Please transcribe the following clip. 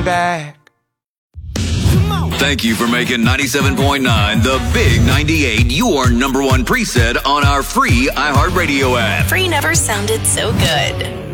back. Thank you for making 97.9 the Big 98 your number one preset on our free iHeartRadio app. Free never sounded so good.